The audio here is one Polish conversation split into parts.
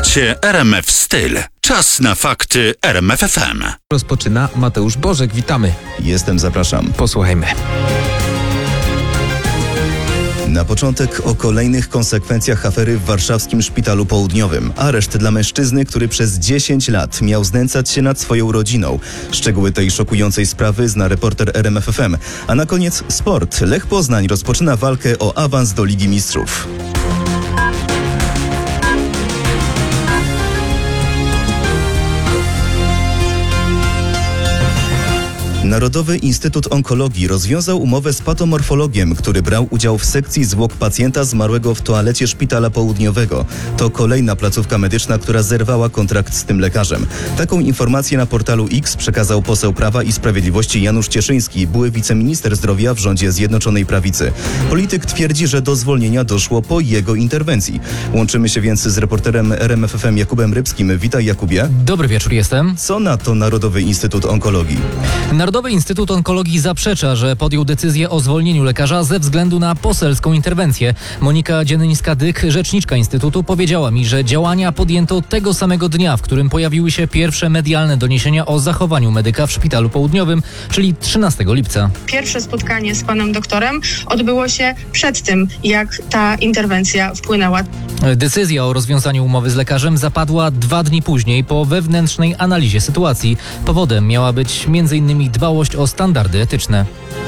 Słuchacie RMF Styl. Czas na fakty RMF FM. Rozpoczyna Mateusz Bożek. Witamy. Jestem, zapraszam. Posłuchajmy. Na początek o kolejnych konsekwencjach afery w warszawskim Szpitalu Południowym. Areszt dla mężczyzny, który przez 10 lat miał znęcać się nad swoją rodziną. Szczegóły tej szokującej sprawy zna reporter RMF FM. A na koniec sport. Lech Poznań rozpoczyna walkę o awans do Ligi Mistrzów. Narodowy Instytut Onkologii rozwiązał umowę z patomorfologiem, który brał udział w sekcji zwłok pacjenta zmarłego w toalecie Szpitala Południowego. To kolejna placówka medyczna, która zerwała kontrakt z tym lekarzem. Taką informację na portalu X przekazał poseł Prawa i Sprawiedliwości Janusz Cieszyński, były wiceminister zdrowia w rządzie Zjednoczonej Prawicy. Polityk twierdzi, że do zwolnienia doszło po jego interwencji. Łączymy się więc z reporterem RMF FM Jakubem Rybskim. Witaj, Jakubie. Dobry wieczór, jestem. Co na to Narodowy Instytut Onkologii? Narodowy Instytut Onkologii zaprzecza, że podjął decyzję o zwolnieniu lekarza ze względu na poselską interwencję. Monika Dziennyńska-Dyk, rzeczniczka Instytutu, powiedziała mi, że działania podjęto tego samego dnia, w którym pojawiły się pierwsze medialne doniesienia o zachowaniu medyka w Szpitalu Południowym, czyli 13 lipca. Pierwsze spotkanie z panem doktorem odbyło się przed tym, jak ta interwencja wpłynęła. Decyzja o rozwiązaniu umowy z lekarzem zapadła 2 dni później po wewnętrznej analizie sytuacji. Powodem miała być m.in. dbałość o standardy etyczne.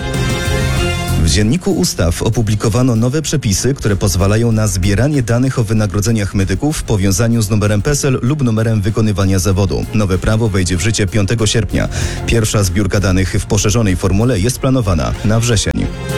W Dzienniku Ustaw opublikowano nowe przepisy, które pozwalają na zbieranie danych o wynagrodzeniach medyków w powiązaniu z numerem PESEL lub numerem wykonywania zawodu. Nowe prawo wejdzie w życie 5 sierpnia. Pierwsza zbiórka danych w poszerzonej formule jest planowana na wrzesień.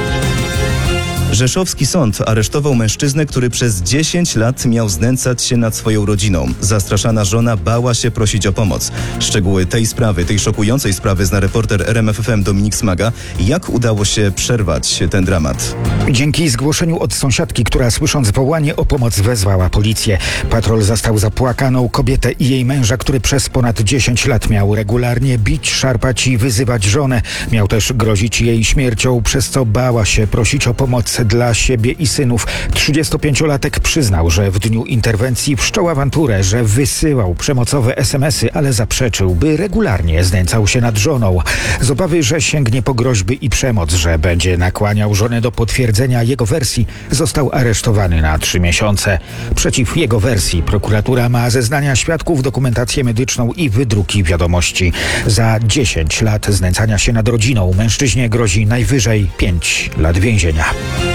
Rzeszowski sąd aresztował mężczyznę, który przez 10 lat miał znęcać się nad swoją rodziną. Zastraszana żona bała się prosić o pomoc. Szczegóły tej szokującej sprawy zna reporter RMF FM Dominik Smaga. Jak udało się przerwać ten dramat? Dzięki zgłoszeniu od sąsiadki, która słysząc wołanie o pomoc wezwała policję. Patrol zastał zapłakaną kobietę i jej męża, który przez ponad 10 lat miał regularnie bić, szarpać i wyzywać żonę. Miał też grozić jej śmiercią, przez co bała się prosić o pomoc dla siebie i synów. 35-latek przyznał, że w dniu interwencji wszczął awanturę, że wysyłał przemocowe SMS-y, ale zaprzeczył, by regularnie znęcał się nad żoną. Z obawy, że sięgnie po groźby i przemoc, że będzie nakłaniał żonę do potwierdzenia jego wersji, został aresztowany na 3 miesiące. Przeciw jego wersji prokuratura ma zeznania świadków, dokumentację medyczną i wydruki wiadomości. Za 10 lat znęcania się nad rodziną mężczyźnie grozi najwyżej 5 lat więzienia.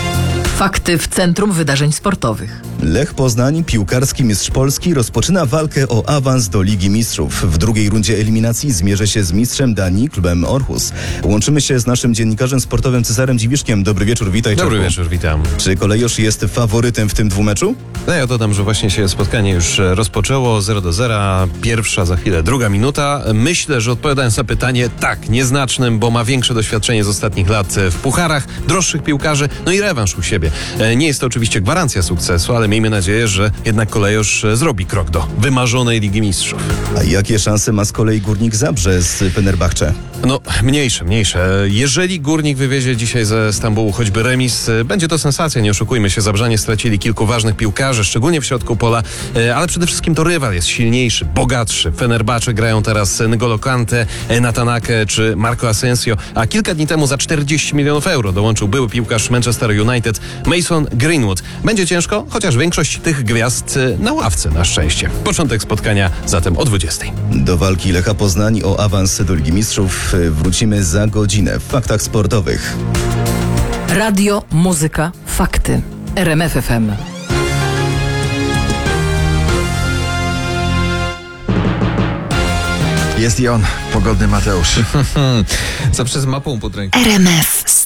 Fakty w Centrum Wydarzeń Sportowych. Lech Poznań, piłkarski mistrz Polski, rozpoczyna walkę o awans do Ligi Mistrzów. W drugiej rundzie eliminacji zmierzy się z mistrzem Danii, klubem Aarhus. Łączymy się z naszym dziennikarzem sportowym Cezarem Dziwiszkiem. Dobry wieczór, witaj. Dobry wieczór, witam. Czy Kolejosz jest faworytem w tym dwumeczu? No ja dodam, że właśnie się spotkanie już rozpoczęło, 0-0, pierwsza, za chwilę druga minuta. Myślę, że odpowiadając na pytanie, tak, nieznacznym, bo ma większe doświadczenie z ostatnich lat w pucharach, droższych piłkarzy, no i rewanż u siebie. Nie jest to oczywiście gwarancja sukcesu, ale miejmy nadzieję, że jednak Kolejosz zrobi krok do wymarzonej Ligi Mistrzów. A jakie szanse ma z kolei Górnik Zabrze z Fenerbahce? No, mniejsze. Jeżeli Górnik wywiezie dzisiaj ze Stambułu choćby remis, będzie to sensacja, nie oszukujmy się. Zabrzanie stracili kilku ważnych piłkarzy, szczególnie w środku pola, ale przede wszystkim to rywal jest silniejszy, bogatszy. Fenerbahce grają teraz N'Golo Kante, Natanake czy Marco Asensio, a kilka dni temu za 40 milionów euro dołączył były piłkarz Manchester United Mason Greenwood. Będzie ciężko, chociaż większość tych gwiazd na ławce, na szczęście. Początek spotkania zatem o 20. Do walki Lecha Poznań o awans do Ligi Mistrzów wrócimy za godzinę w Faktach Sportowych. Radio, muzyka, fakty. RMF FM. Jest i on, pogodny Mateusz. Zawsze z mapą pod ręką. RMF